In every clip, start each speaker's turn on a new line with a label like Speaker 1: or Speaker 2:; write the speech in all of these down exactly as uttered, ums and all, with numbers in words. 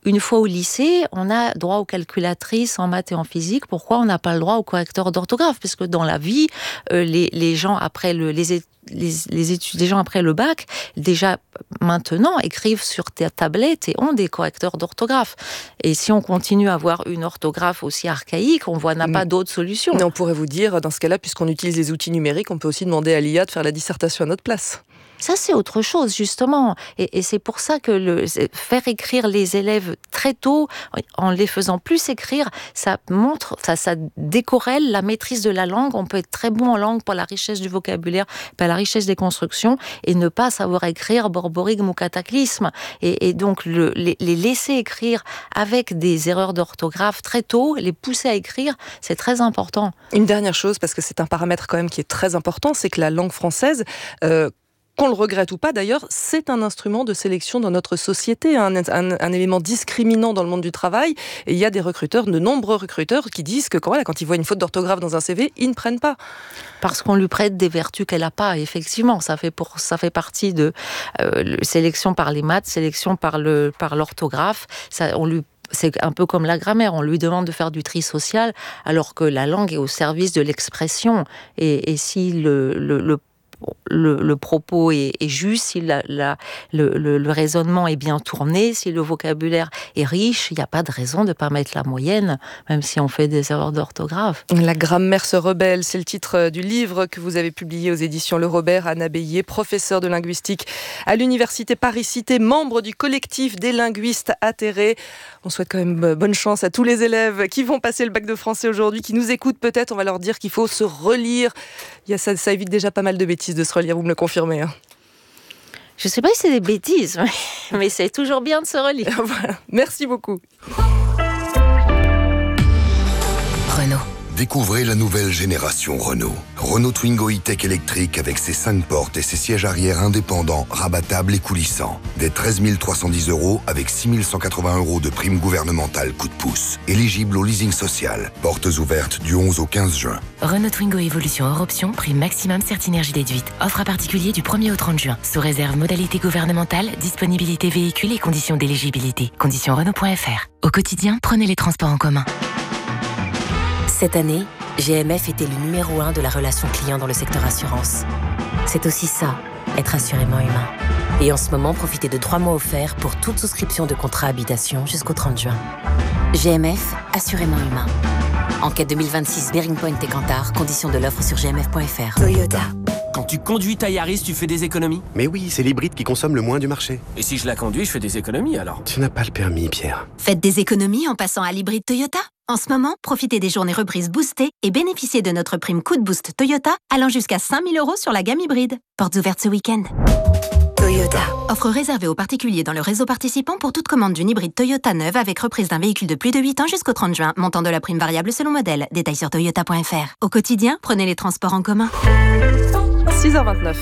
Speaker 1: une fois au lycée, on a droit aux calculatrices en maths et en physique. Pourquoi on n'a pas le droit aux correcteurs d'orthographe ? Parce que dans la vie, euh, les, les gens après le, les, les, les études, les gens après le bac, déjà maintenant écrivent sur des tablettes et ont des correcteurs d'orthographe. Et si on continue à avoir une orthographe aussi archaïque, on voit n'a mmh. pas d'autre solution.
Speaker 2: Mais on pourrait vous dire, dans ce cas-là, puisqu'on utilise les outils numériques, on peut aussi demander à l'I A de faire la dissertation à notre place.
Speaker 1: Ça, c'est autre chose, justement. Et, et c'est pour ça que le, faire écrire les élèves très tôt, en les faisant plus écrire, ça montre, ça, ça décorrèle la maîtrise de la langue. On peut être très bon en langue pour la richesse du vocabulaire, pour la richesse des constructions, et ne pas savoir écrire borborigme ou cataclysme. Et, et donc, le, les, les laisser écrire avec des erreurs d'orthographe très tôt, les pousser à écrire, c'est très important.
Speaker 2: Une dernière chose, parce que c'est un paramètre quand même qui est très important, c'est que la langue française... Euh, qu'on le regrette ou pas d'ailleurs, c'est un instrument de sélection dans notre société, un, un, un élément discriminant dans le monde du travail. Et il y a des recruteurs, de nombreux recruteurs qui disent que quand, voilà, quand ils voient une faute d'orthographe dans un C V, ils ne prennent pas.
Speaker 1: Parce qu'on lui prête des vertus qu'elle n'a pas, effectivement. Ça fait, pour, ça fait partie de euh, sélection par les maths, sélection par, le, par l'orthographe. Ça, on lui C'est un peu comme la grammaire, on lui demande de faire du tri social, alors que la langue est au service de l'expression. Et, et si le, le, le Le, le propos est, est juste, si la, la, le, le, le raisonnement est bien tourné, si le vocabulaire est riche, il n'y a pas de raison de ne pas mettre la moyenne, même si on fait des erreurs d'orthographe.
Speaker 2: La grammaire se rebelle, c'est le titre du livre que vous avez publié aux éditions Le Robert. Anna Bélier, professeure de linguistique à l'université Paris-Cité, membre du collectif des linguistes atterrés. On souhaite quand même bonne chance à tous les élèves qui vont passer le bac de français aujourd'hui, qui nous écoutent peut-être. On va leur dire qu'il faut se relire. Il y a ça, ça évite déjà pas mal de bêtises de se relire, vous me le confirmez. Hein.
Speaker 1: Je ne sais pas si c'est des bêtises, mais c'est toujours bien de se relire.
Speaker 2: Voilà. Merci beaucoup.
Speaker 3: Renault.
Speaker 4: Découvrez la nouvelle génération Renault. Renault Twingo e-Tech électrique avec ses cinq portes et ses sièges arrière indépendants, rabattables et coulissants. Dès treize mille trois cent dix euros avec six mille cent quatre-vingts euros de prime gouvernementale coup de pouce. Éligible au leasing social. Portes ouvertes du onze au quinze juin.
Speaker 3: Renault Twingo Evolution hors option, prime maximum Certinergie déduite. Offre à particulier du premier au trente juin. Sous réserve modalité gouvernementale, disponibilité véhicule et conditions d'éligibilité. Conditions Renault point F R. Au quotidien, prenez les transports en commun.
Speaker 5: Cette année, G M F était le numéro un de la relation client dans le secteur assurance. C'est aussi ça, être assurément humain. Et en ce moment, profitez de trois mois offerts pour toute souscription de contrat habitation jusqu'au trente juin. G M F, assurément humain. Enquête deux mille vingt-six, Bearing Point et Kantar, conditions de l'offre sur g m f point f r.
Speaker 6: Toyota. Quand tu conduis ta Yaris, tu fais des économies ?
Speaker 7: Mais oui, c'est l'hybride qui consomme le moins du marché.
Speaker 6: Et si je la conduis, je fais des économies alors ?
Speaker 7: Tu n'as pas le permis, Pierre.
Speaker 8: Faites des économies en passant à l'hybride Toyota. En ce moment, profitez des journées reprises boostées et bénéficiez de notre prime coup de boost Toyota allant jusqu'à cinq mille euros sur la gamme hybride. Portes ouvertes ce week-end.
Speaker 6: Toyota.
Speaker 8: Offre réservée aux particuliers dans le réseau participant pour toute commande d'une hybride Toyota neuve avec reprise d'un véhicule de plus de huit ans jusqu'au trente juin. Montant de la prime variable selon modèle. Détails sur toyota point f r. Au quotidien, prenez les transports en commun.
Speaker 2: six heures vingt-neuf.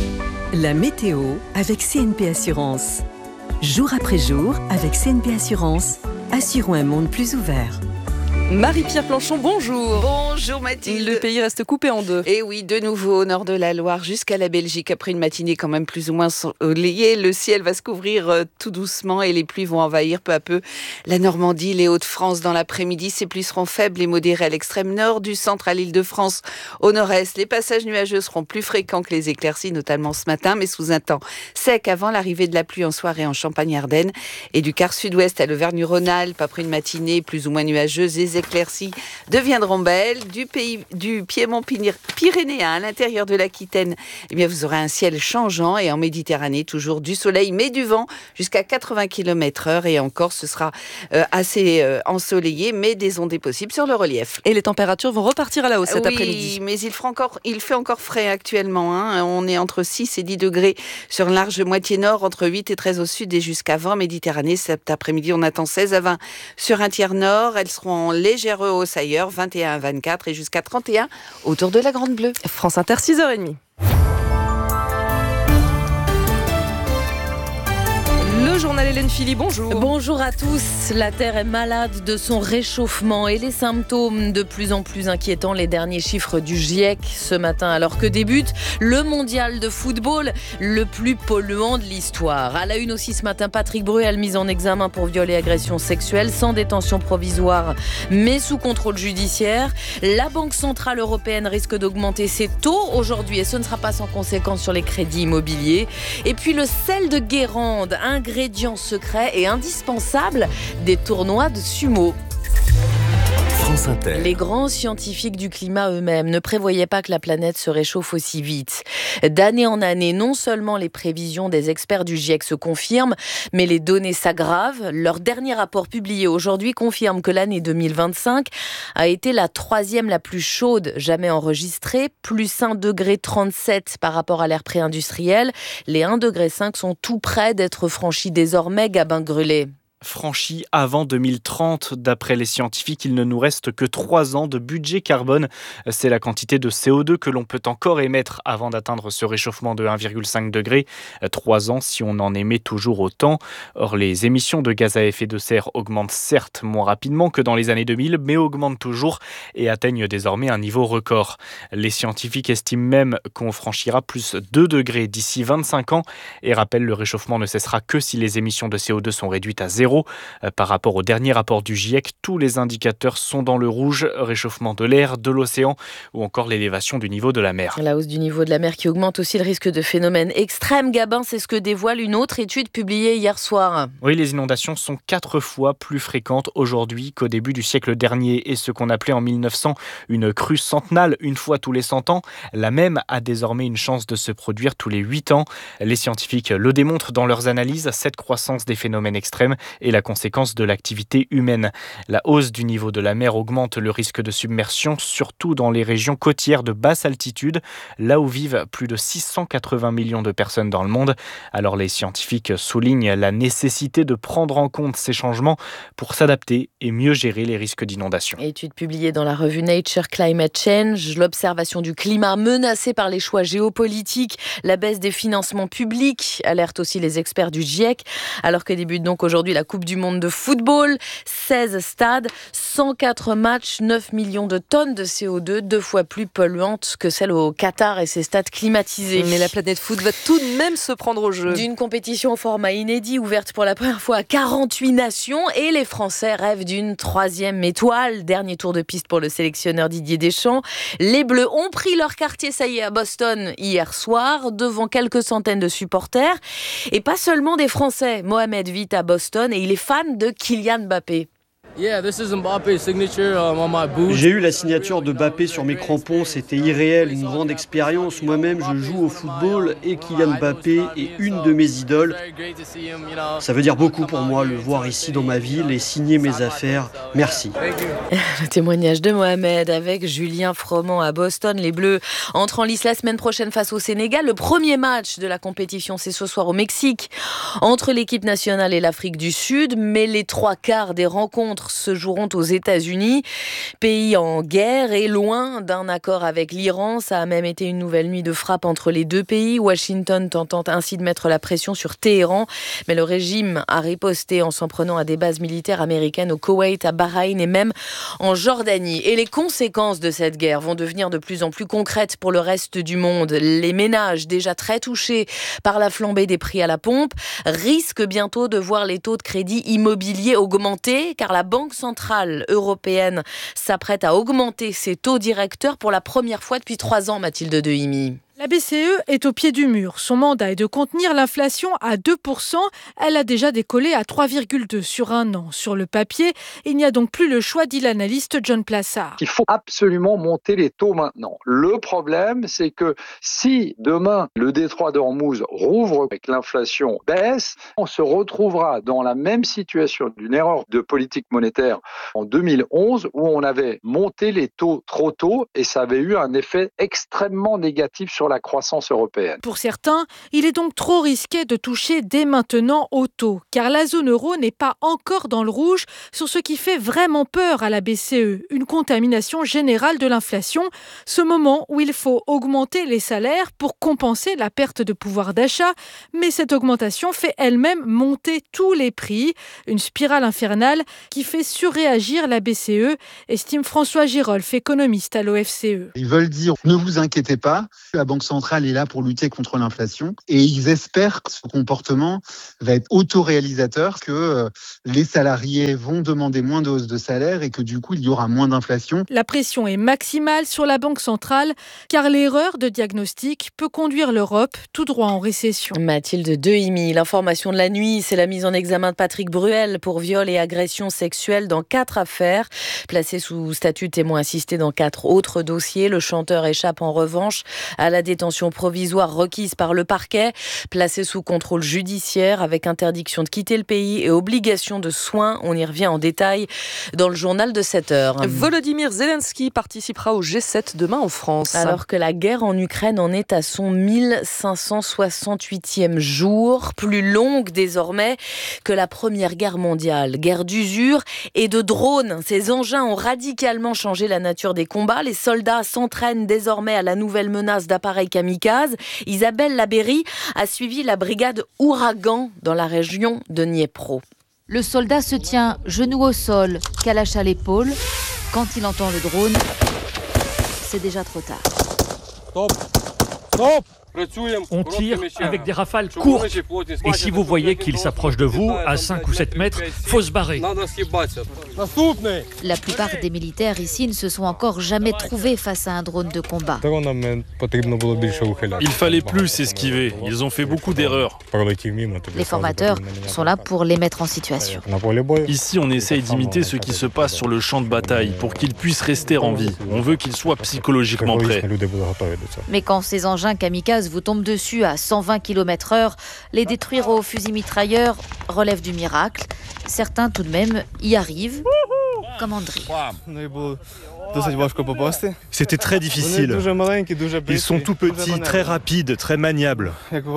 Speaker 9: La météo avec C N P Assurance. Jour après jour, avec C N P Assurance, assurons un monde plus ouvert.
Speaker 2: Marie-Pierre Planchon, bonjour.
Speaker 10: Bonjour Mathilde.
Speaker 2: Le pays reste coupé en deux.
Speaker 10: Et oui, de nouveau au nord de la Loire jusqu'à la Belgique. Après une matinée quand même plus ou moins ensoleillée, le ciel va se couvrir euh, tout doucement et les pluies vont envahir peu à peu la Normandie, les Hauts-de-France dans l'après-midi. Ces pluies seront faibles et modérées à l'extrême nord, du centre à l'Île-de-France au nord-est. Les passages nuageux seront plus fréquents que les éclaircies, notamment ce matin, mais sous un temps sec avant l'arrivée de la pluie en soirée en Champagne-Ardenne et du quart sud-ouest à l'Auvergne-Rhône-Alpes. Après une matinée plus ou moins nuageuse, les éclaircies deviendront belles. Du pays du Piémont pyrénéen à l'intérieur de l'Aquitaine, eh bien vous aurez un ciel changeant et en Méditerranée toujours du soleil mais du vent jusqu'à quatre-vingts kilomètres heure et encore ce sera euh, assez euh, ensoleillé mais des ondées possibles sur le relief.
Speaker 2: Et les températures vont repartir à la hausse cet
Speaker 10: oui,
Speaker 2: après-midi.
Speaker 10: Mais il, fera encore, il fait encore frais actuellement. Hein. On est entre six et dix degrés sur une large moitié nord, entre huit et treize au sud et jusqu'à vingt Méditerranée. Cet après-midi on attend seize à vingt sur un tiers nord. Elles seront en légère hausse ailleurs, vingt et un à vingt-quatre et jusqu'à trente et un autour de la Grande Bleue.
Speaker 2: France Inter, six heures trente. Le Le journal Hélène Philly, bonjour.
Speaker 11: Bonjour à tous. La Terre est malade de son réchauffement et les symptômes de plus en plus inquiétants. Les derniers chiffres du GIEC ce matin, alors que débute le mondial de football, le plus polluant de l'histoire. À la une aussi ce matin, Patrick Bruel mis en examen pour viol et agression sexuelle, sans détention provisoire, mais sous contrôle judiciaire. La Banque centrale européenne risque d'augmenter ses taux aujourd'hui et ce ne sera pas sans conséquence sur les crédits immobiliers. Et puis le sel de Guérande, ingrédient secret et indispensable des tournois de sumo.
Speaker 12: France Inter.
Speaker 11: Les grands scientifiques du climat eux-mêmes ne prévoyaient pas que la planète se réchauffe aussi vite. D'année en année, non seulement les prévisions des experts du GIEC se confirment, mais les données s'aggravent. Leur dernier rapport publié aujourd'hui confirme que l'année deux mille vingt-cinq a été la troisième la plus chaude jamais enregistrée, plus un degré trente-sept par rapport à l'ère pré-industrielle. Les un degré cinq sont tout près d'être franchis désormais, Gabin Grulé.
Speaker 13: Franchi avant deux mille trente. D'après les scientifiques, il ne nous reste que trois ans de budget carbone. C'est la quantité de C O deux que l'on peut encore émettre avant d'atteindre ce réchauffement de un virgule cinq degré. Trois ans si on en émet toujours autant. Or, les émissions de gaz à effet de serre augmentent certes moins rapidement que dans les années deux mille, mais augmentent toujours et atteignent désormais un niveau record. Les scientifiques estiment même qu'on franchira plus deux degrés d'ici vingt-cinq ans et rappellent le réchauffement ne cessera que si les émissions de C O deux sont réduites à zéro. Par rapport au dernier rapport du GIEC, tous les indicateurs sont dans le rouge. Réchauffement de l'air, de l'océan ou encore l'élévation du niveau de la mer.
Speaker 11: La hausse du niveau de la mer qui augmente aussi le risque de phénomènes extrêmes. Gabin, c'est ce que dévoile une autre étude publiée hier soir.
Speaker 13: Oui, les inondations sont quatre fois plus fréquentes aujourd'hui qu'au début du siècle dernier. Et ce qu'on appelait en mille neuf cents une crue centennale, une fois tous les cent ans, la même a désormais une chance de se produire tous les huit ans. Les scientifiques le démontrent dans leurs analyses. Cette croissance des phénomènes extrêmes et la conséquence de l'activité humaine. La hausse du niveau de la mer augmente le risque de submersion, surtout dans les régions côtières de basse altitude, là où vivent plus de six cent quatre-vingts millions de personnes dans le monde. Alors les scientifiques soulignent la nécessité de prendre en compte ces changements pour s'adapter et mieux gérer les risques d'inondation.
Speaker 11: Étude publiée dans la revue Nature Climate Change, l'observation du climat menacé par les choix géopolitiques, la baisse des financements publics, alerte aussi les experts du GIEC, alors que débute donc aujourd'hui la Coupe du monde de football, seize stades, cent quatre matchs, neuf millions de tonnes de C O deux, deux fois plus polluantes que celles au Qatar et ses stades climatisés.
Speaker 2: Mais la planète foot va tout de même se prendre au jeu.
Speaker 11: D'une compétition au format inédit, ouverte pour la première fois à quarante-huit nations, et les Français rêvent d'une troisième étoile. Dernier tour de piste pour le sélectionneur Didier Deschamps. Les Bleus ont pris leur quartier, ça y est, à Boston hier soir, devant quelques centaines de supporters. Et pas seulement des Français. Mohamed vit à Boston et il est fan de Kylian Mbappé.
Speaker 14: J'ai eu la signature de Mbappé sur mes crampons, c'était irréel, une grande expérience. Moi-même, je joue au football et Kylian Mbappé est une de mes idoles. Ça veut dire beaucoup pour moi, le voir ici dans ma ville et signer mes affaires. Merci.
Speaker 11: Le témoignage de Mohamed avec Julien Froment à Boston. Les Bleus entrent en lice la semaine prochaine face au Sénégal. Le premier match de la compétition, c'est ce soir au Mexique, entre l'équipe nationale et l'Afrique du Sud. Mais les trois quarts des rencontres se joueront aux États-Unis, pays en guerre et loin d'un accord avec l'Iran. Ça a même été une nouvelle nuit de frappe entre les deux pays. Washington tentant ainsi de mettre la pression sur Téhéran, mais le régime a riposté en s'en prenant à des bases militaires américaines au Koweït, à Bahreïn et même en Jordanie. Et les conséquences de cette guerre vont devenir de plus en plus concrètes pour le reste du monde. Les ménages, déjà très touchés par la flambée des prix à la pompe, risquent bientôt de voir les taux de crédit immobilier augmenter, car la Banque centrale européenne s'apprête à augmenter ses taux directeurs pour la première fois depuis trois ans, Mathilde Dehimi.
Speaker 15: La B C E est au pied du mur. Son mandat est de contenir l'inflation à deux pour cent. Elle a déjà décollé à trois virgule deux sur un an. Sur le papier, il n'y a donc plus le choix, dit l'analyste John Plassard.
Speaker 16: Il faut absolument monter les taux maintenant. Le problème, c'est que si demain le détroit d'Ormuz rouvre et que l'inflation baisse, on se retrouvera dans la même situation d'une erreur de politique monétaire en deux mille onze où on avait monté les taux trop tôt et ça avait eu un effet extrêmement négatif sur sur la croissance européenne.
Speaker 15: Pour certains, il est donc trop risqué de toucher dès maintenant au taux, car la zone euro n'est pas encore dans le rouge sur ce qui fait vraiment peur à la B C E, une contamination générale de l'inflation, ce moment où il faut augmenter les salaires pour compenser la perte de pouvoir d'achat, mais cette augmentation fait elle-même monter tous les prix, une spirale infernale qui fait surréagir la B C E, estime François Girolf, économiste à l'O F C E.
Speaker 17: Ils veulent dire, ne vous inquiétez pas, la Banque centrale est là pour lutter contre l'inflation et ils espèrent que ce comportement va être autoréalisateur, que les salariés vont demander moins de hausse de salaire et que du coup il y aura moins d'inflation.
Speaker 15: La pression est maximale sur la Banque centrale car l'erreur de diagnostic peut conduire l'Europe tout droit en récession.
Speaker 11: Mathilde Dehimi, l'information de la nuit, c'est la mise en examen de Patrick Bruel pour viol et agression sexuelle dans quatre affaires. Placé sous statut de témoin assisté dans quatre autres dossiers, le chanteur échappe en revanche à la détention provisoire requise par le parquet. Placé sous contrôle judiciaire avec interdiction de quitter le pays et obligation de soins. On y revient en détail dans le journal de sept heures.
Speaker 2: Volodymyr Zelensky participera au G sept demain en France.
Speaker 11: Alors que la guerre en Ukraine en est à son mille cinq cent soixante-huitième jour, plus longue désormais que la Première Guerre mondiale. Guerre d'usure et de drones. Ces engins ont radicalement changé la nature des combats. Les soldats s'entraînent désormais à la nouvelle menace d'appareils kamikazes. Isabelle Labéry a suivi la brigade Ouragan dans la région de Dniepro.
Speaker 18: Le soldat se tient genou au sol, calache à l'épaule. Quand il entend le drone, c'est déjà trop tard.
Speaker 19: Stop. Stop. On tire avec des rafales courtes. Et si vous voyez qu'il s'approche de vous, à cinq ou sept mètres, faut se barrer.
Speaker 18: La plupart des militaires ici ne se sont encore jamais trouvés face à un drone de combat.
Speaker 20: Il fallait plus esquiver. Ils ont fait beaucoup d'erreurs.
Speaker 18: Les formateurs sont là pour les mettre en situation.
Speaker 20: Ici, on essaye d'imiter ce qui se passe sur le champ de bataille pour qu'ils puissent rester en vie. On veut qu'ils soient psychologiquement prêts.
Speaker 18: Mais quand ces engins kamikazes vous tombent dessus à cent vingt kilomètres heure, les détruire au fusil mitrailleur relève du miracle. Certains tout de même y arrivent, comme André.
Speaker 21: C'était très difficile. Ils sont tout petits, très rapides, très maniables.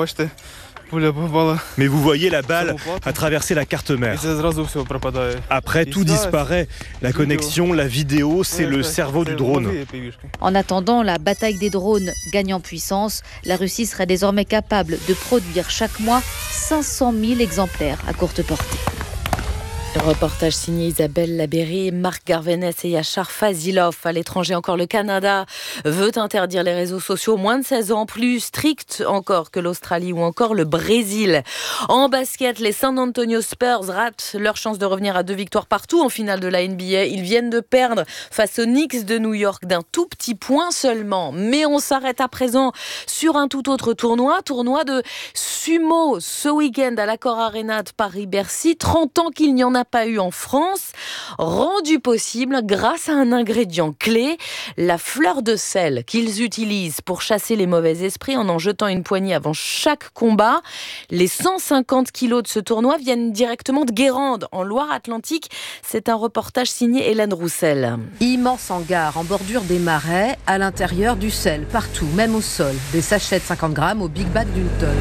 Speaker 21: Mais vous voyez, la balle a traversé la carte mère. Après, tout disparaît. La connexion, la vidéo, c'est le cerveau du drone.
Speaker 18: En attendant la bataille des drones gagne en puissance, la Russie serait désormais capable de produire chaque mois cinq cent mille exemplaires à courte portée.
Speaker 11: Reportage signé Isabelle Labéry, Marc Garvenès et Yachar Fazilov. À l'étranger encore, le Canada veut interdire les réseaux sociaux moins de seize ans, plus strict encore que l'Australie ou encore le Brésil. En basket, les San Antonio Spurs ratent leur chance de revenir à deux victoires partout en finale de la N B A. Ils viennent de perdre face aux Knicks de New York d'un tout petit point seulement. Mais on s'arrête à présent sur un tout autre tournoi, tournoi de sumo ce week-end à l'Accor Arena de Paris-Bercy. trente ans qu'il n'y en a pas eu en France, rendu possible grâce à un ingrédient clé, la fleur de sel qu'ils utilisent pour chasser les mauvais esprits en en jetant une poignée avant chaque combat. Les cent cinquante kilos de ce tournoi viennent directement de Guérande, en Loire-Atlantique. C'est un reportage signé Hélène Roussel.
Speaker 22: Immense hangar en bordure des marais, à l'intérieur du sel, partout, même au sol. Des sachets de cinquante grammes au big bag d'une tonne.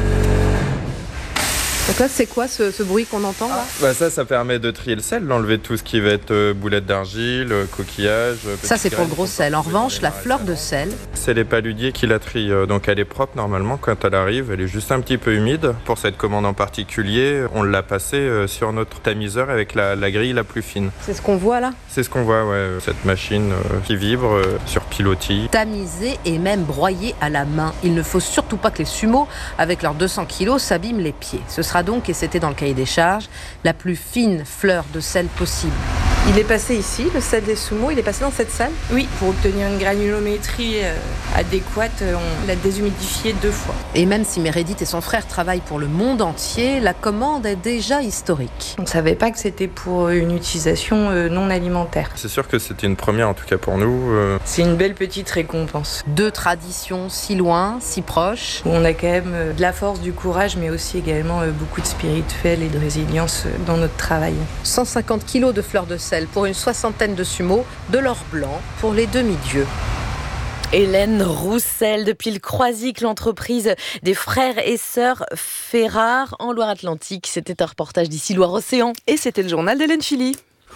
Speaker 2: Donc là, c'est quoi ce, ce bruit qu'on entend là ?
Speaker 23: Bah ça, ça permet de trier le sel, d'enlever tout ce qui va être euh, boulettes d'argile, euh, coquillages.
Speaker 22: Ça, c'est pour le gros sel. En revanche, la fleur de sel...
Speaker 23: C'est les paludiers qui la trient. Euh, donc elle est propre normalement quand elle arrive. Elle est juste un petit peu humide. Pour cette commande en particulier, on l'a passée euh, sur notre tamiseur avec la, la grille la plus fine.
Speaker 2: C'est ce qu'on voit là ?
Speaker 23: C'est ce qu'on voit, ouais. Cette machine euh, qui vibre euh, sur pilotis.
Speaker 22: Tamisé et même broyé à la main. Il ne faut surtout pas que les sumos, avec leurs deux cents kilos, s'abîment les pieds. Ce sera donc, et c'était dans le cahier des charges, la plus fine fleur de sel possible.
Speaker 2: Il est passé ici, le sel des sumo, il est passé dans cette salle ?
Speaker 24: Oui, pour obtenir une granulométrie euh, adéquate, on l'a déshumidifié deux fois.
Speaker 22: Et même si Meredith et son frère travaillent pour le monde entier, la commande est déjà historique.
Speaker 24: On ne savait pas que c'était pour une utilisation euh, non alimentaire.
Speaker 23: C'est sûr que c'était une première, en tout cas pour nous. Euh...
Speaker 24: C'est une belle petite récompense.
Speaker 22: Deux traditions si loin, si proches.
Speaker 24: On a quand même euh, de la force, du courage, mais aussi également euh, beaucoup de spirituel et de résilience euh, dans notre travail.
Speaker 22: cent cinquante kilos de fleurs de sel pour une soixantaine de sumos, de l'or blanc pour les demi-dieux.
Speaker 11: Hélène Roussel. Sarcelles, depuis le Croisic, l'entreprise des frères et sœurs Ferrare en Loire-Atlantique. C'était un reportage d'ici Loire-Océan.
Speaker 2: Et c'était le journal d'Hélène Philly.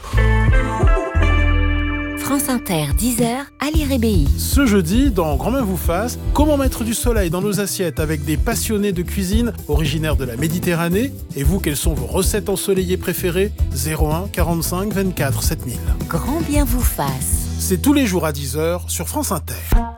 Speaker 8: France Inter, dix heures, Ali Rébéi.
Speaker 1: Ce jeudi, dans Grand Main vous fasse, comment mettre du soleil dans nos assiettes avec des passionnés de cuisine originaires de la Méditerranée. Et vous, quelles sont vos recettes ensoleillées préférées ? zéro un quarante-cinq vingt-quatre sept mille.
Speaker 8: Grand bien vous fasse.
Speaker 1: C'est tous les jours à dix heures sur France Inter.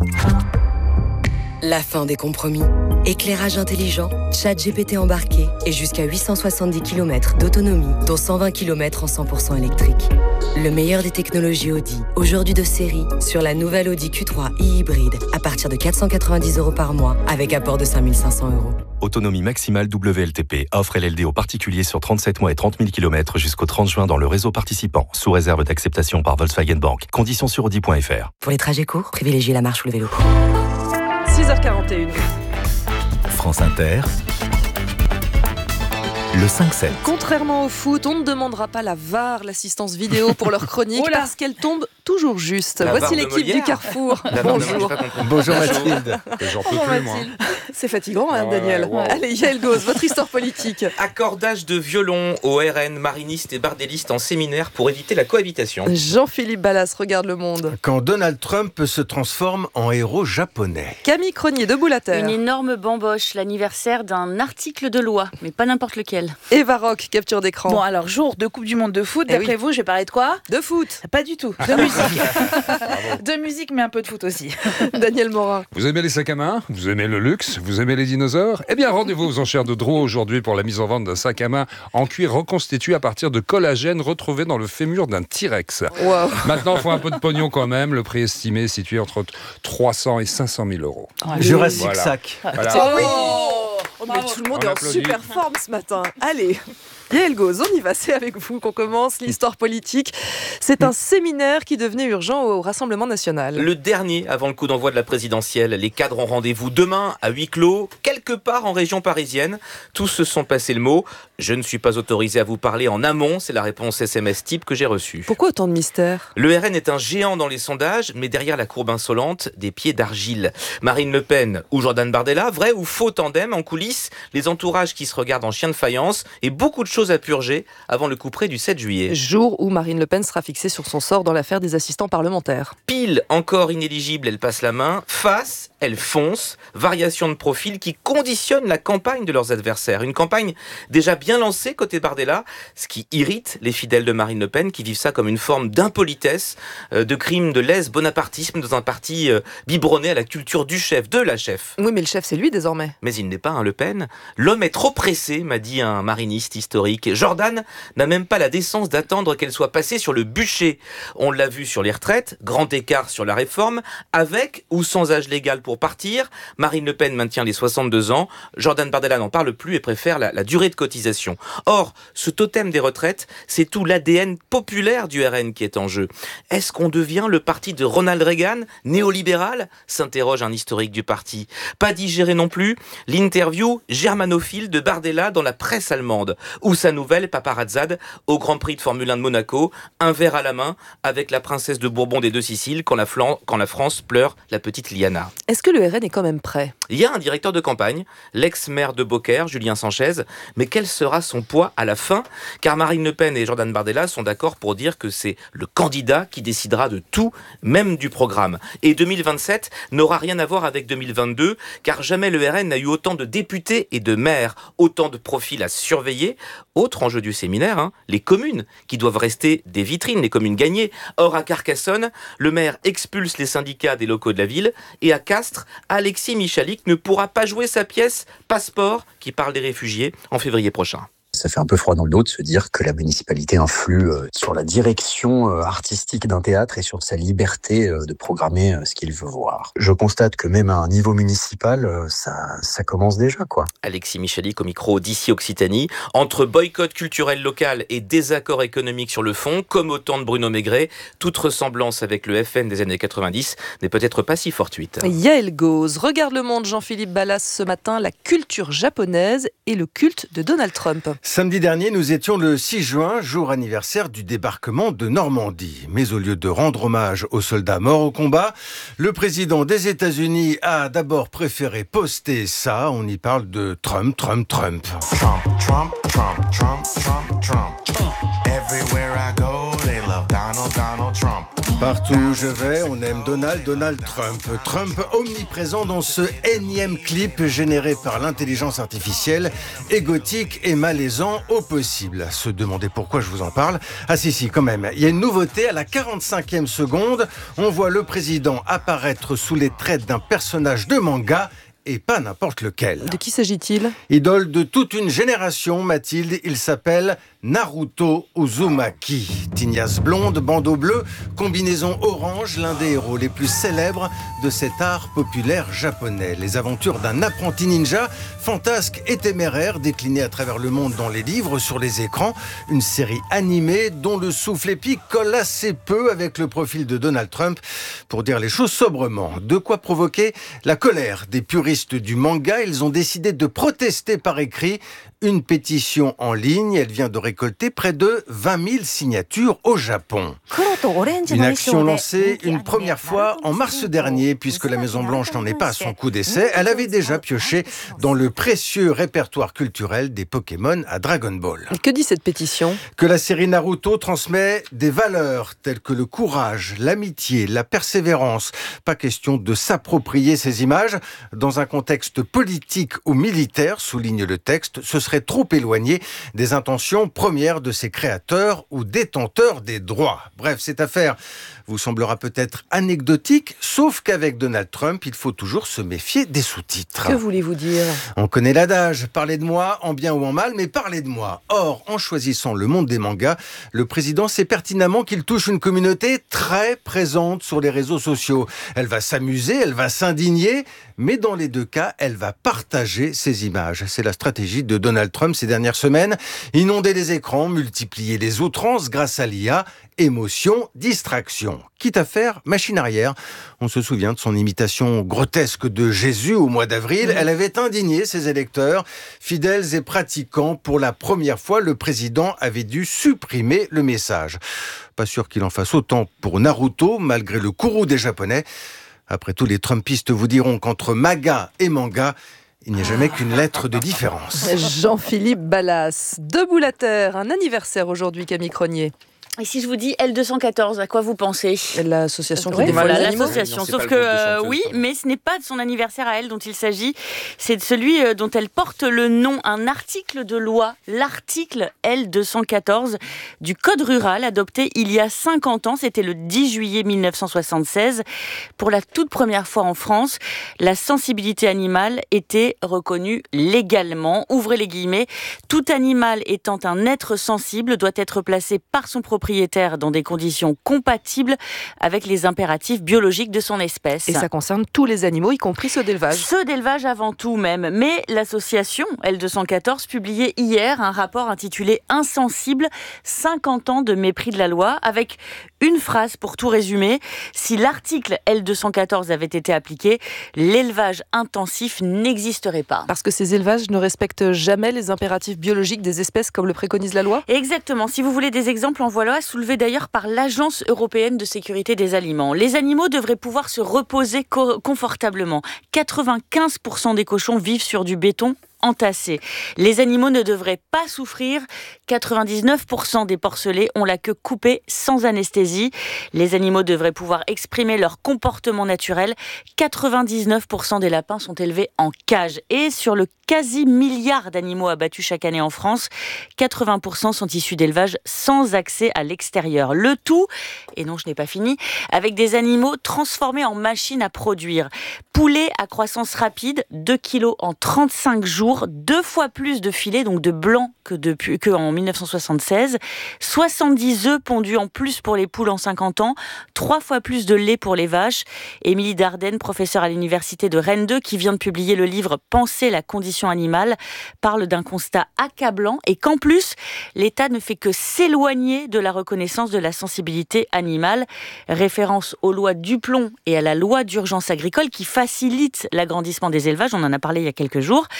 Speaker 3: La fin des compromis. Éclairage intelligent, chat G P T embarqué et jusqu'à huit cent soixante-dix kilomètres d'autonomie, dont cent vingt kilomètres en cent pour cent électrique. Le meilleur des technologies Audi, aujourd'hui de série, sur la nouvelle Audi Q trois e-hybride, à partir de quatre cent quatre-vingt-dix euros par mois, avec apport de cinq mille cinq cents euros.
Speaker 12: Autonomie maximale W L T P. Offre L L D aux particuliers sur trente-sept mois et trente mille kilomètres jusqu'au trente juin dans le réseau participant, sous réserve d'acceptation par Volkswagen Bank. Conditions sur audi point f r.
Speaker 3: Pour les trajets courts, privilégiez la marche ou le vélo.
Speaker 2: six heures quarante et une.
Speaker 12: France Inter, le cinq sept.
Speaker 2: Contrairement au foot, on ne demandera pas la V A R, l'assistance vidéo, pour leur chronique, oh parce qu'elle tombe toujours juste.
Speaker 6: La
Speaker 2: Voici
Speaker 6: V A R
Speaker 2: l'équipe du Carrefour.
Speaker 6: Bonjour.
Speaker 7: Bonjour Mathilde.
Speaker 6: J'en peux plus, moi.
Speaker 2: C'est fatigant, hein,
Speaker 6: ouais,
Speaker 2: Daniel.
Speaker 6: wow.
Speaker 2: Allez, Yael Gauz, votre histoire politique.
Speaker 4: Accordage de violons au R N, marinistes et bardélistes en séminaire pour éviter la cohabitation.
Speaker 2: Jean-Philippe Ballas, regarde Le Monde.
Speaker 7: Quand Donald Trump se transforme en héros japonais.
Speaker 2: Camille Cronier, Debout la Terre.
Speaker 5: Une énorme bamboche, l'anniversaire d'un article de loi, mais pas n'importe lequel.
Speaker 2: Eva Rock, capture d'écran.
Speaker 25: Bon, alors, jour de Coupe du Monde de foot,
Speaker 2: Eh
Speaker 25: d'après
Speaker 2: oui.
Speaker 25: vous, je vais parler de quoi ?
Speaker 2: De foot.
Speaker 25: Pas du tout, de musique. De musique, mais un peu de foot aussi.
Speaker 2: Daniel Morin.
Speaker 26: Vous aimez les sacs à main ? Vous aimez le luxe ? Vous aimez les dinosaures ? Eh bien, rendez-vous aux enchères de Drouot aujourd'hui pour la mise en vente d'un sac à main en cuir reconstitué à partir de collagène retrouvé dans le fémur d'un T-Rex.
Speaker 2: Wow.
Speaker 26: Maintenant, il faut un peu de pognon quand même. Le prix estimé est situé entre trois cents et cinq cent mille euros.
Speaker 7: Jurassic
Speaker 26: Voilà.
Speaker 7: Sac.
Speaker 26: Voilà.
Speaker 2: Oh oui. Oh, mais tout le monde
Speaker 26: On
Speaker 2: est en
Speaker 26: applaudit.
Speaker 2: super forme ce matin. Allez. Yael Gauz, on y va, c'est avec vous qu'on commence l'histoire politique. C'est un séminaire qui devenait urgent au Rassemblement national.
Speaker 4: Le dernier avant le coup d'envoi de la présidentielle. Les cadres ont rendez-vous demain à huis clos, quelque part en région parisienne. Tous se sont passés le mot. Je ne suis pas autorisé à vous parler en amont, c'est la réponse S M S type que j'ai reçue.
Speaker 2: Pourquoi autant de mystère ?
Speaker 4: Le R N est un géant dans les sondages, mais derrière la courbe insolente, des pieds d'argile. Marine Le Pen ou Jordan Bardella, vrai ou faux tandem en coulisses, les entourages qui se regardent en chien de faïence et beaucoup de choses à purger avant le couperet du sept juillet.
Speaker 2: Jour où Marine Le Pen sera fixée sur son sort dans l'affaire des assistants parlementaires.
Speaker 4: Pile, encore inéligible, elle passe la main. Face, elle fonce. Variation de profil qui conditionne la campagne de leurs adversaires. Une campagne déjà bien lancée côté Bardella, ce qui irrite les fidèles de Marine Le Pen qui vivent ça comme une forme d'impolitesse, euh, de crime de lèse bonapartisme dans un parti euh, biberonné à la culture du chef, de la chef.
Speaker 2: Oui, mais le chef, c'est lui désormais.
Speaker 4: Mais il n'est pas un Le Pen. L'homme est trop pressé, m'a dit un mariniste historique. Jordan n'a même pas la décence d'attendre qu'elle soit passée sur le bûcher. On l'a vu sur les retraites, grand écart sur la réforme, avec ou sans âge légal pour partir. Marine Le Pen maintient les soixante-deux ans. Jordan Bardella n'en parle plus et préfère la, la durée de cotisation. Or, ce totem des retraites, c'est tout l'A D N populaire du R N qui est en jeu. Est-ce qu'on devient le parti de Ronald Reagan, néolibéral ? S'interroge un historique du parti. Pas digéré non plus l'interview germanophile de Bardella dans la presse allemande, ou sa nouvelle paparazzade au Grand Prix de Formule un de Monaco, un verre à la main avec la princesse de Bourbon des deux Siciles quand la, Flan- quand la France pleure la petite Liana.
Speaker 2: Est-ce que le R N est quand même prêt ?
Speaker 4: Il y a un directeur de campagne, l'ex-maire de Beaucaire, Julien Sanchez, mais quel sera son poids à la fin ? Car Marine Le Pen et Jordan Bardella sont d'accord pour dire que c'est le candidat qui décidera de tout, même du programme. Et deux mille vingt-sept n'aura rien à voir avec deux mille vingt-deux, car jamais le R N n'a eu autant de députés et de maires, autant de profils à surveiller. Autre enjeu du séminaire, hein, les communes, qui doivent rester des vitrines, les communes gagnées. Or, à Carcassonne, le maire expulse les syndicats des locaux de la ville, et à Castres, Alexis Michalik ne pourra pas jouer sa pièce Passeport, qui parle des réfugiés, en février prochain.
Speaker 27: Ça fait un peu froid dans le dos de se dire que la municipalité influe sur la direction artistique d'un théâtre et sur sa liberté de programmer ce qu'il veut voir. Je constate que même à un niveau municipal, ça, ça commence déjà, quoi.
Speaker 4: Alexis Michalik au micro d'ici Occitanie. Entre boycott culturel local et désaccord économique sur le fond, comme au temps de Bruno Maigret, toute ressemblance avec le F N des années quatre-vingt-dix n'est peut-être pas si fortuite.
Speaker 2: Yael Gauz, regarde Le Monde, Jean-Philippe Ballas ce matin, la culture japonaise et le culte de Donald Trump.
Speaker 7: Samedi dernier, nous étions le six juin, jour anniversaire du débarquement de Normandie. Mais au lieu de rendre hommage aux soldats morts au combat, le président des États-Unis a d'abord préféré poster ça. On y parle de Trump, Trump, Trump.
Speaker 9: Trump, Trump, Trump, Trump, Trump, Trump. Everywhere I go, they love Donald, Donald Trump.
Speaker 7: Partout où je vais, on aime Donald, Donald Trump. Trump omniprésent dans ce énième clip généré par l'intelligence artificielle, égotique et malaisant au possible. Se demander pourquoi je vous en parle. Ah si, si, quand même. Il y a une nouveauté. À la quarante-cinquième seconde, on voit le président apparaître sous les traits d'un personnage de manga. Et pas n'importe lequel.
Speaker 2: De qui s'agit-il ?
Speaker 7: Idole de toute une génération, Mathilde, il s'appelle Naruto Uzumaki. Tignasse blonde, bandeau bleu, combinaison orange, l'un des héros les plus célèbres de cet art populaire japonais. Les aventures d'un apprenti ninja, fantasque et téméraire, décliné à travers le monde dans les livres, sur les écrans. Une série animée dont le souffle épique colle assez peu avec le profil de Donald Trump, pour dire les choses sobrement. De quoi provoquer la colère des puristes du manga. Ils ont décidé de protester par écrit. Une pétition en ligne, elle vient de récolter près de vingt mille signatures au Japon. Une action lancée une première fois en mars dernier, puisque la Maison-Blanche n'en est pas à son coup d'essai. Elle avait déjà pioché dans le précieux répertoire culturel des Pokémon à Dragon Ball.
Speaker 2: Que dit cette pétition ?
Speaker 7: Que la série Naruto transmet des valeurs telles que le courage, l'amitié, la persévérance. Pas question de s'approprier ces images dans un contexte politique ou militaire, souligne le texte. Ce serait trop éloigné des intentions premières de ses créateurs ou détenteurs des droits. Bref, cette affaire vous semblera peut-être anecdotique, sauf qu'avec Donald Trump, il faut toujours se méfier des sous-titres.
Speaker 2: Que voulez-vous dire ?
Speaker 7: On connaît l'adage, parlez de moi en bien ou en mal, mais parlez de moi. Or, en choisissant le monde des mangas, le président sait pertinemment qu'il touche une communauté très présente sur les réseaux sociaux. Elle va s'amuser, elle va s'indigner, mais dans les deux cas, elle va partager ses images. C'est la stratégie de Donald Trump ces dernières semaines. Inonder les écrans, multiplier les outrances grâce à l'I A, émotion, distraction. Quitte à faire machine arrière. On se souvient de son imitation grotesque de Jésus au mois d'avril. Elle avait indigné ses électeurs, fidèles et pratiquants. Pour la première fois, le président avait dû supprimer le message. Pas sûr qu'il en fasse autant pour Naruto, malgré le courroux des Japonais. Après tout, les Trumpistes vous diront qu'entre MAGA et manga, il n'y a jamais qu'une lettre de différence.
Speaker 2: Jean-Philippe Ballas, debout la terre, un anniversaire aujourd'hui, Camille Cronier.
Speaker 5: Et si je vous dis L deux cent quatorze, à quoi vous pensez ?
Speaker 2: L'association qui
Speaker 5: oui,
Speaker 2: défend
Speaker 5: voilà,
Speaker 2: les animaux.
Speaker 5: l'association.
Speaker 2: Oui,
Speaker 5: Sauf que euh, oui, mais ce n'est pas de son anniversaire à elle dont il s'agit. C'est de celui euh, dont elle porte le nom. Un article de loi, l'article L deux cent quatorze du Code rural, adopté il y a cinquante ans. C'était le dix juillet mille neuf cent soixante-seize. Pour la toute première fois en France, la sensibilité animale était reconnue légalement. Ouvrez les guillemets. Tout animal étant un être sensible doit être placé par son propriétaire dans des conditions compatibles avec les impératifs biologiques de son espèce.
Speaker 2: Et ça concerne tous les animaux, y compris ceux d'élevage.
Speaker 5: Ceux d'élevage avant tout même. Mais l'association L deux cent quatorze publiait hier un rapport intitulé « Insensible, cinquante ans de mépris de la loi » avec une phrase pour tout résumer. Si l'article L deux cent quatorze avait été appliqué, l'élevage intensif n'existerait pas.
Speaker 2: Parce que ces élevages ne respectent jamais les impératifs biologiques des espèces comme le préconise la loi ?
Speaker 5: Exactement. Si vous voulez des exemples, en voilà, soulevés d'ailleurs par l'Agence européenne de sécurité des aliments. Les animaux devraient pouvoir se reposer co- confortablement. quatre-vingt-quinze pour cent des cochons vivent sur du béton entassés. Les animaux ne devraient pas souffrir. quatre-vingt-dix-neuf pour cent des porcelets ont la queue coupée sans anesthésie. Les animaux devraient pouvoir exprimer leur comportement naturel. quatre-vingt-dix-neuf pour cent des lapins sont élevés en cage. Et sur le quasi-milliard d'animaux abattus chaque année en France, quatre-vingts pour cent sont issus d'élevages sans accès à l'extérieur. Le tout, et non je n'ai pas fini, avec des animaux transformés en machines à produire. Poulet à croissance rapide, deux kilos en trente-cinq jours, deux fois plus de filets, donc de blanc que depuis, qu'en mille neuf cent soixante-seize, soixante-dix œufs pondus en plus pour les poules en cinquante ans, trois fois plus de lait pour les vaches. Émilie Dardenne, professeure à l'université de Rennes deux, qui vient de publier le livre « Penser la condition animale », parle d'un constat accablant et qu'en plus, l'État ne fait que s'éloigner de la reconnaissance de la sensibilité animale. Référence aux lois Duplon et à la loi d'urgence agricole qui facilitent l'agrandissement des élevages, on en a parlé il y a quelques jours, mais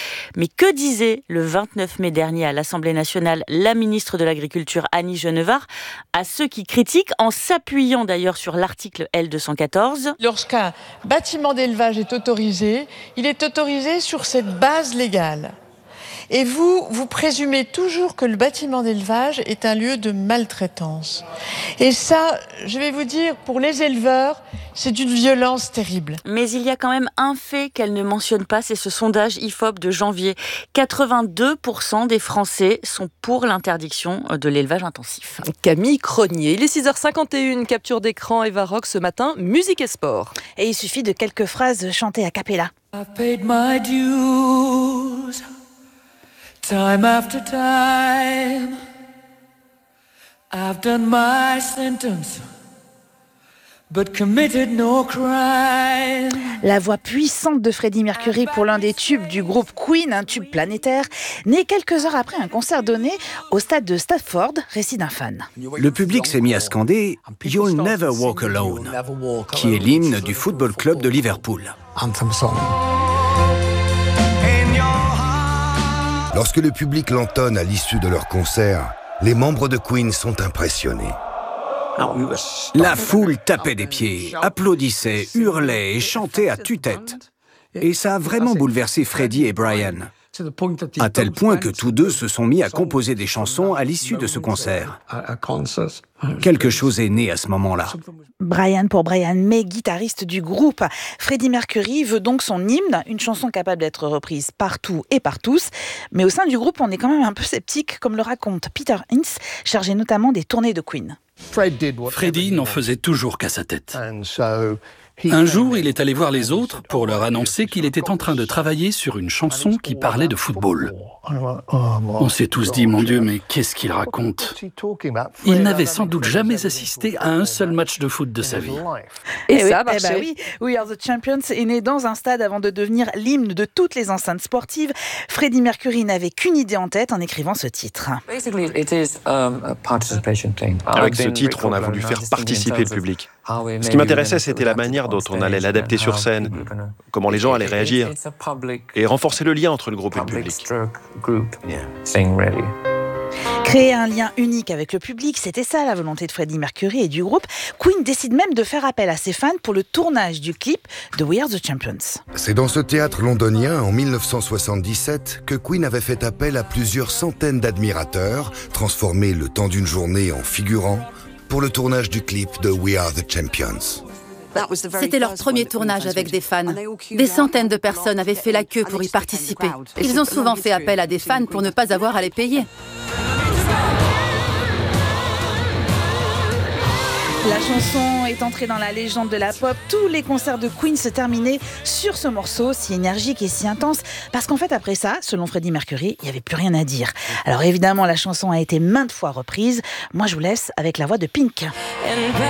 Speaker 5: Mais que disait le vingt-neuf mai dernier à l'Assemblée nationale la ministre de l'Agriculture Annie Genevard à ceux qui critiquent, en s'appuyant d'ailleurs sur l'article L deux cent quatorze.
Speaker 10: Lorsqu'un bâtiment d'élevage est autorisé, il est autorisé sur cette base légale. Et vous, vous présumez toujours que le bâtiment d'élevage est un lieu de maltraitance. Et ça, je vais vous dire, pour les éleveurs, c'est d'une violence terrible.
Speaker 5: Mais il y a quand même un fait qu'elle ne mentionne pas, c'est ce sondage I F O P de janvier. quatre-vingt-deux pour cent des Français sont pour l'interdiction de l'élevage intensif.
Speaker 2: Camille Cronier, il est six heures cinquante et une, capture d'écran Eva Rock ce matin, musique et sport.
Speaker 25: Et il suffit de quelques phrases chantées a cappella.
Speaker 13: I paid my dues. Time after time, I've done my sentence, but committed no crime.
Speaker 25: La voix puissante de Freddie Mercury pour l'un des tubes du groupe Queen, un tube planétaire, né quelques heures après un concert donné au stade de Stafford, récit d'un fan.
Speaker 14: Le public s'est mis à scander « You'll Never Walk Alone », qui est l'hymne du Football Club de Liverpool.
Speaker 15: Lorsque le public l'entonne à l'issue de leur concert, les membres de Queen sont impressionnés.
Speaker 14: La foule tapait des pieds, applaudissait, hurlait et chantait à tue-tête. Et ça a vraiment bouleversé Freddie et Brian, à tel point que tous deux se sont mis à composer des chansons à l'issue de ce concert. Quelque chose est né à ce moment-là.
Speaker 25: Brian pour Brian May, guitariste du groupe. Freddie Mercury veut donc son hymne, une chanson capable d'être reprise partout et par tous. Mais au sein du groupe, on est quand même un peu sceptique, comme le raconte Peter Hinz, chargé notamment des tournées de Queen.
Speaker 16: Freddie n'en faisait toujours qu'à sa tête. Un jour, il est allé voir les autres pour leur annoncer qu'il était en train de travailler sur une chanson qui parlait de football. On s'est tous dit, mon Dieu, mais qu'est-ce qu'il raconte ? Il n'avait sans doute jamais assisté à un seul match de foot de sa vie.
Speaker 25: Et, et ça a marché. Eh ben oui, We Are the Champions est né dans un stade avant de devenir l'hymne de toutes les enceintes sportives. Freddie Mercury n'avait qu'une idée en tête en écrivant ce titre.
Speaker 17: Avec ce titre, on a voulu faire participer le public. Ce qui m'intéressait, c'était la manière dont on allait l'adapter sur scène, comment les gens allaient réagir, et renforcer le lien entre le groupe et le public.
Speaker 25: Créer un lien unique avec le public, c'était ça la volonté de Freddie Mercury et du groupe. Queen décide même de faire appel à ses fans pour le tournage du clip de We Are the Champions.
Speaker 15: C'est dans ce théâtre londonien, en mille neuf cent soixante-dix-sept, que Queen avait fait appel à plusieurs centaines d'admirateurs, transformés le temps d'une journée en figurants, pour le tournage du clip de We Are the Champions.
Speaker 19: C'était leur premier tournage avec des fans. Des centaines de personnes avaient fait la queue pour y participer. Ils ont souvent fait appel à des fans pour ne pas avoir à les payer.
Speaker 25: La chanson est entrée dans la légende de la pop. Tous les concerts de Queen se terminaient sur ce morceau si énergique et si intense. Parce qu'en fait, après ça, selon Freddie Mercury, il n'y avait plus rien à dire. Alors évidemment, la chanson a été maintes fois reprise. Moi, je vous laisse avec la voix de Pink.